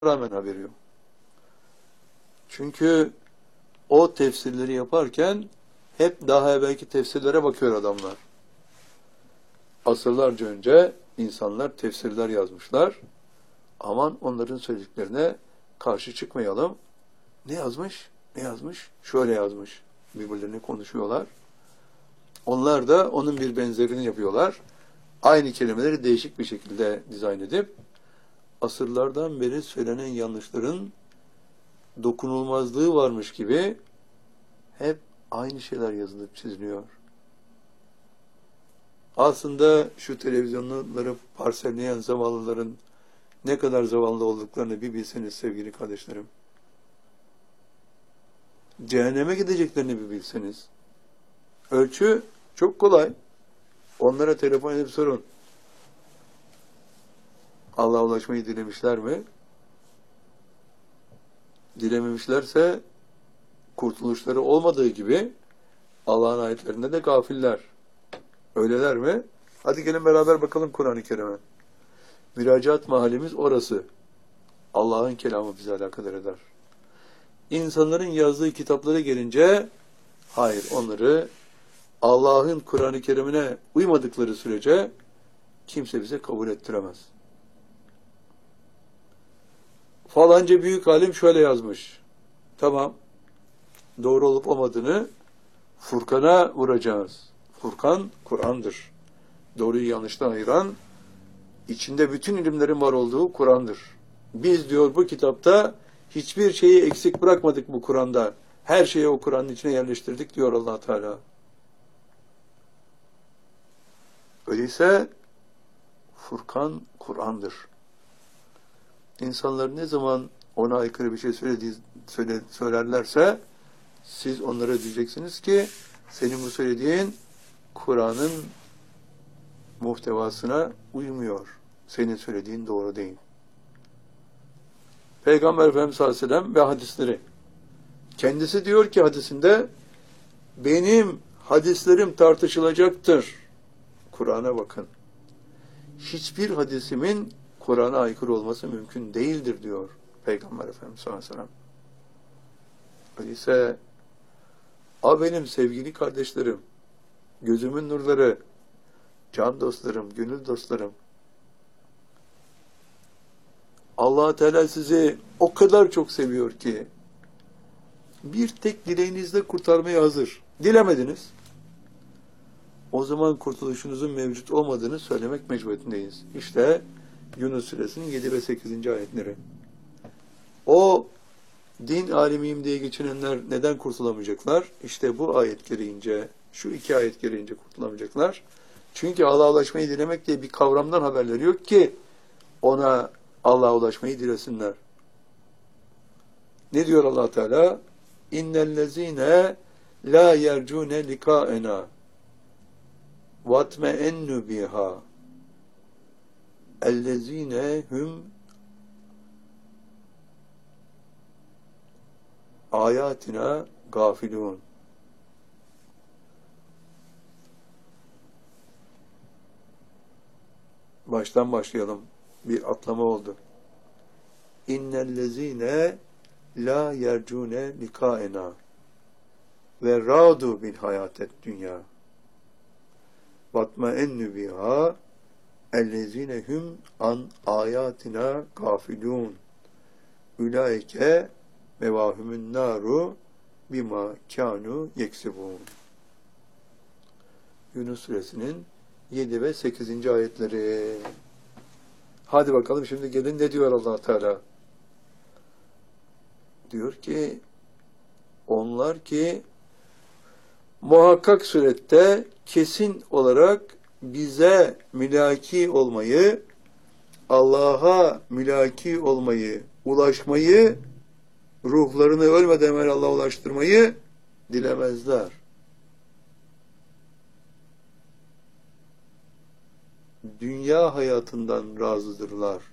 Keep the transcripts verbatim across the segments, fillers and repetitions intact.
rağmen haberi yok. Çünkü o tefsirleri yaparken hep daha evvelki tefsirlere bakıyor adamlar. Asırlarca önce insanlar tefsirler yazmışlar. Aman onların söylediklerine karşı çıkmayalım. Ne yazmış? Ne yazmış? Şöyle yazmış. Birbirlerini konuşuyorlar. Onlar da onun bir benzerini yapıyorlar. Aynı kelimeleri değişik bir şekilde dizayn edip asırlardan beri söylenen yanlışların dokunulmazlığı varmış gibi hep aynı şeyler yazılıp çiziliyor. Aslında şu televizyonları parselleyen zavallıların ne kadar zavallı olduklarını bir bilseniz sevgili kardeşlerim. Cehenneme gideceklerini bir bilseniz. Ölçü çok kolay. Onlara telefon edip sorun. Allah'a ulaşmayı dilemişler mi? Dilememişlerse kurtuluşları olmadığı gibi Allah'ın ayetlerinde de gafiller. Öyleler mi? Hadi gelin beraber bakalım Kur'an-ı Kerim'e. Müracaat mahallimiz orası. Allah'ın kelamı bize alakadar eder. İnsanların yazdığı kitaplara gelince hayır, onları Allah'ın Kur'an-ı Kerim'ine uymadıkları sürece kimse bize kabul ettiremez. Falanca büyük alim şöyle yazmış. Tamam. Doğru olup olmadığını Furkan'a vuracağız. Furkan, Kur'an'dır. Doğruyu yanlıştan ayıran, içinde bütün ilimlerin var olduğu Kur'an'dır. Biz diyor bu kitapta hiçbir şeyi eksik bırakmadık bu Kur'an'da. Her şeyi o Kur'an'ın içine yerleştirdik diyor Allah Teala. Öyleyse Furkan Kur'an'dır. İnsanlar ne zaman ona aykırı bir şey söylediği, söyle, söylerlerse siz onlara diyeceksiniz ki senin bu söylediğin Kur'an'ın muhtevasına uymuyor. Senin söylediğin doğru değil. Peygamber Efendimiz sallallahu aleyhi ve sellem ve hadisleri. Kendisi diyor ki hadisinde benim hadislerim tartışılacaktır. Kur'an'a bakın. Hiçbir hadisimin Kur'an'a aykırı olması mümkün değildir diyor Peygamber Efendimiz sallallahu aleyhi ve sellem. Öyleyse a benim sevgili kardeşlerim, gözümün nurları, can dostlarım, gönül dostlarım, Allah Teala sizi o kadar çok seviyor ki bir tek dileğinizle kurtarmaya hazır. Dilemediniz. O zaman kurtuluşunuzun mevcut olmadığını söylemek mecburiyetindeyiz. İşte Yunus Suresinin yedi ve sekizinci ayetleri. O din alimiyim diye geçinenler neden kurtulamayacaklar? İşte bu ayet gereğince, şu iki ayet gereğince kurtulamayacaklar. Çünkü Allah'a ulaşmayı dilemek diye bir kavramdan haberleri yok ki ona Allah'a ulaşmayı dilesinler. Ne diyor Allah Teala? İnnellezîne lâ yercûne likâenâ vatme'ennu biha ellezîne hum ayatina gafilûn. Baştan başlayalım. Bir atlama oldu. İnnellezîne la yercûne likâenâ ve râdû bil hayâtet dünya vatme'ennu biha ellezîne hum an ayatina gafilûn ulaike mevâhumün nâru bima kânû yeksibûn. Yunus Suresinin yedi ve sekizinci ayetleri. Hadi bakalım şimdi gelin ne diyor Allah Teala? Diyor ki onlar ki muhakkak surette kesin olarak bize mülaki olmayı, Allah'a mülaki olmayı, ulaşmayı, ruhlarını ölmeden evvel Allah'a ulaştırmayı dilemezler. Dünya hayatından razıdırlar.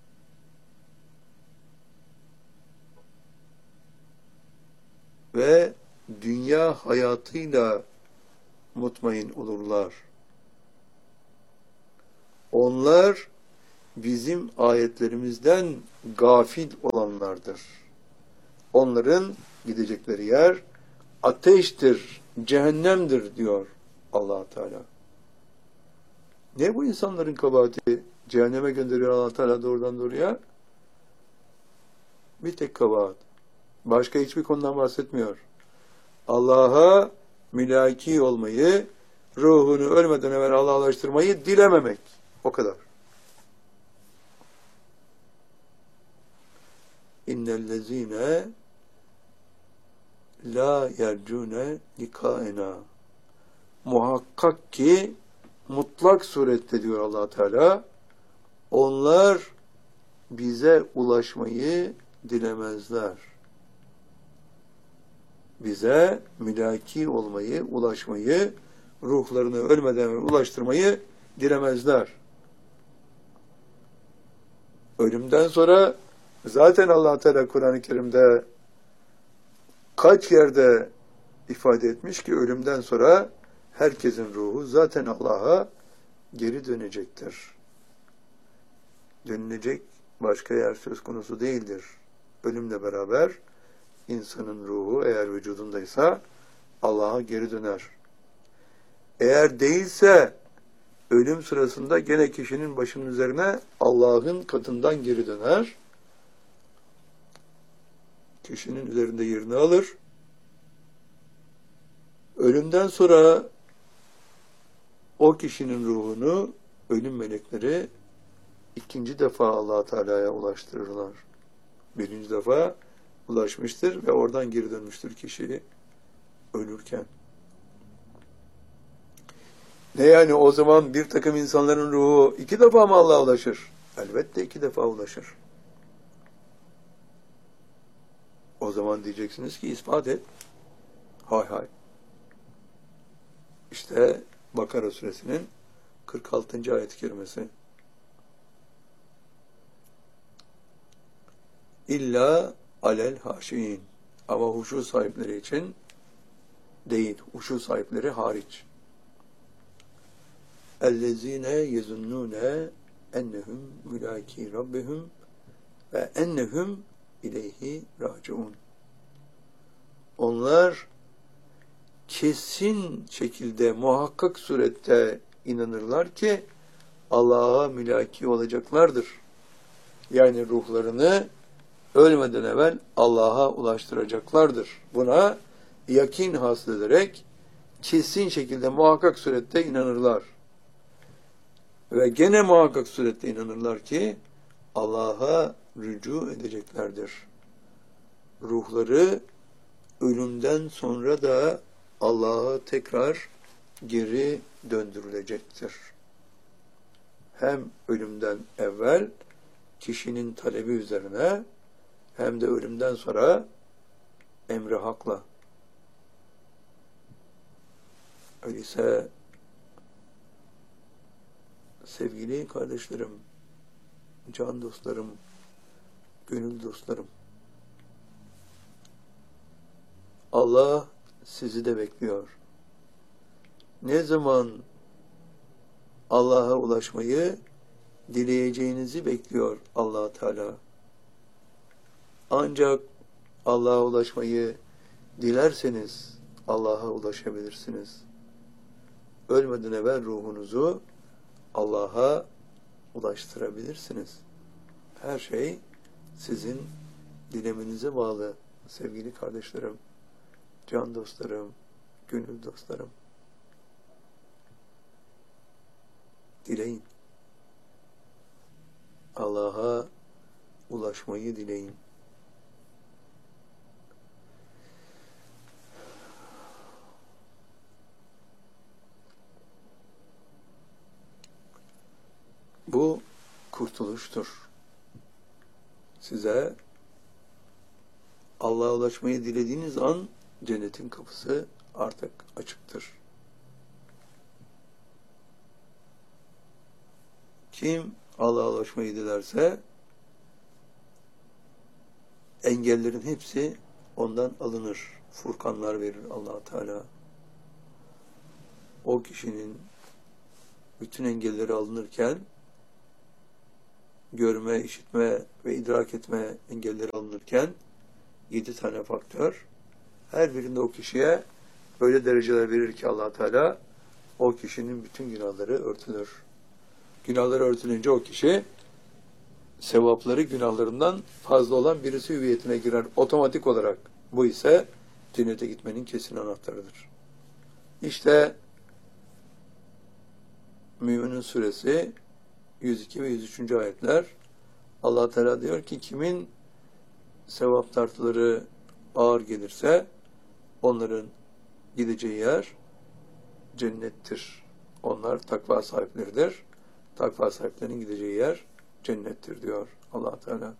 Ve dünya hayatıyla mutmain olurlar. Onlar bizim ayetlerimizden gafil olanlardır. Onların gidecekleri yer ateştir, cehennemdir diyor Allah Teala. Ne bu insanların kabahati? Cehenneme gönderiyor Allah Teala doğrudan doğruya. Bir tek kabahat. Başka hiçbir konudan bahsetmiyor. Allah'a mülaki olmayı, ruhunu ölmeden evvel Allah'laştırmayı dilememek. O kadar. İnnellezîne la yercûne likâena. Muhakkak ki mutlak surette diyor Allah Teala, onlar bize ulaşmayı dilemezler. Bize mülaki olmayı, ulaşmayı, ruhlarını ölmeden ulaştırmayı dilemezler. Ölümden sonra zaten Allah Teala Kur'an-ı Kerim'de kaç yerde ifade etmiş ki ölümden sonra herkesin ruhu zaten Allah'a geri dönecektir. Dönülecek başka yer söz konusu değildir. Ölümle beraber insanın ruhu eğer vücudundaysa Allah'a geri döner. Eğer değilse ölüm sırasında gene kişinin başının üzerine Allah'ın katından geri döner. Kişinin üzerinde yerini alır. Ölümden sonra o kişinin ruhunu ölüm melekleri ikinci defa Allah Teala'ya ulaştırırlar. Birinci defa ulaşmıştır ve oradan geri dönmüştür kişi ölürken. Ne yani o zaman bir takım insanların ruhu iki defa mı Allah'a ulaşır? Elbette iki defa ulaşır. O zaman diyeceksiniz ki ispat et. Hay hay. İşte Bakara suresinin kırk altıncı ayet-i kerimesi. İlla alel haşiin. Ama huşu sahipleri için değil. Huşu sahipleri hariç. Ellezine yezunnune ennehum mülaki rabbihum ve ennehum ileyhi raciun. Onlar kesin şekilde, muhakkak surette inanırlar ki Allah'a mülaki olacaklardır. Yani ruhlarını ölmeden evvel Allah'a ulaştıracaklardır. Buna yakin hasıl ederek kesin şekilde, muhakkak surette inanırlar. Ve gene muhakkak surette inanırlar ki Allah'a rücu edeceklerdir. Ruhları ölümden sonra da Allah'a tekrar geri döndürülecektir. Hem ölümden evvel kişinin talebi üzerine hem de ölümden sonra emri hakla. Öyleyse sevgili kardeşlerim, can dostlarım, gönül dostlarım, Allah sizi de bekliyor. Ne zaman Allah'a ulaşmayı dileyeceğinizi bekliyor Allah Teala. Ancak Allah'a ulaşmayı dilerseniz Allah'a ulaşabilirsiniz. Ölmeden evvel ruhunuzu Allah'a ulaştırabilirsiniz. Her şey sizin dilemenize bağlı sevgili kardeşlerim, can dostlarım, gönül dostlarım. Dileyin. Allah'a ulaşmayı dileyin. Bu kurtuluştur. Size Allah'a ulaşmayı dilediğiniz an cennetin kapısı artık açıktır. Kim Allah'a ulaşmayı dilerse engellerin hepsi ondan alınır. Furkanlar verir Allah Teala. O kişinin bütün engelleri alınırken görme, işitme ve idrak etme engelleri alınırken yedi tane faktör, her birinde o kişiye öyle dereceler verir ki Allah Teala o kişinin bütün günahları örtülür. Günahları örtülünce o kişi sevapları günahlarından fazla olan birisi hüviyetine girer otomatik olarak. Bu ise cennete gitmenin kesin anahtarıdır. İşte Mü'minun suresi yüz iki ve yüz üçüncü ayetler, Allah Teala diyor ki kimin sevap tartıları ağır gelirse onların gideceği yer cennettir. Onlar takva sahipleridir. Takva sahiplerinin gideceği yer cennettir diyor Allah Teala.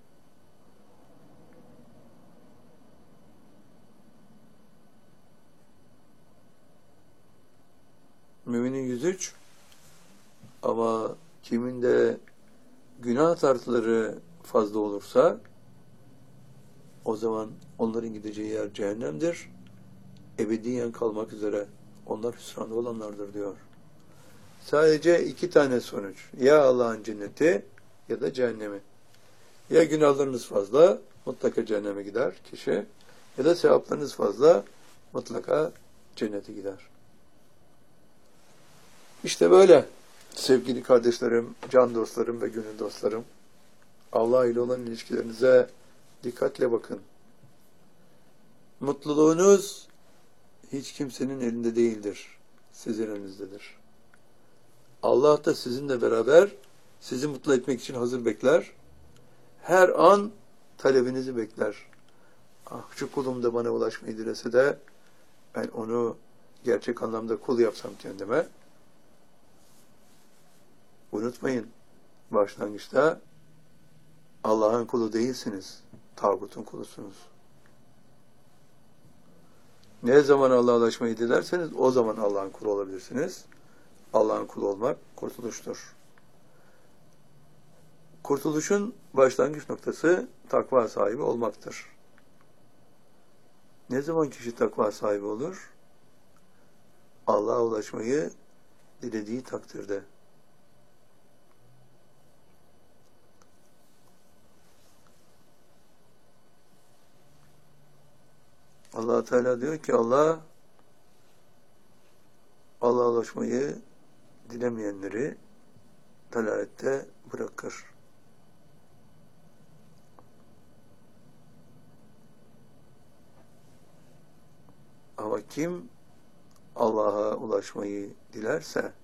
Müminin yüz üç, ama kimin de günah tartıları fazla olursa o zaman onların gideceği yer cehennemdir. Ebediyen kalmak üzere onlar hüsranda olanlardır diyor. Sadece iki tane sonuç. Ya Allah'ın cenneti ya da cehennemi. Ya günahlarınız fazla, mutlaka cehenneme gider kişi, ya da sevaplarınız fazla, mutlaka cennete gider. İşte böyle sevgili kardeşlerim, can dostlarım ve gönül dostlarım. Allah ile olan ilişkilerinize dikkatle bakın. Mutluluğunuz hiç kimsenin elinde değildir. Sizin elinizdedir. Allah da sizinle beraber sizi mutlu etmek için hazır bekler. Her an talebinizi bekler. Ah, şu kulum da bana ulaşmayı dilese de ben onu gerçek anlamda kul yapsam kendime. Unutmayın, başlangıçta Allah'ın kulu değilsiniz, tağutun kulusunuz. Ne zaman Allah'a ulaşmayı dilerseniz o zaman Allah'ın kulu olabilirsiniz. Allah'ın kulu olmak kurtuluştur. Kurtuluşun başlangıç noktası takva sahibi olmaktır. Ne zaman kişi takva sahibi olur? Allah'a ulaşmayı dilediği takdirde. Allah Teala diyor ki Allah Allah'a ulaşmayı dilemeyenleri dalalette bırakır. Ama kim Allah'a ulaşmayı dilerse